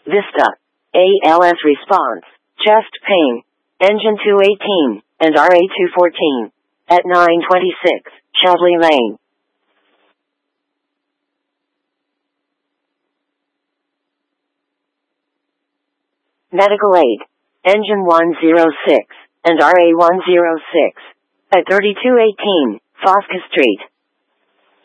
Vista. ALS response. Chest pain. Engine 218 and RA 214. At 926 Chudley Lane. Medical aid. Engine 106 and RA 106. At 3218 Fosca Street.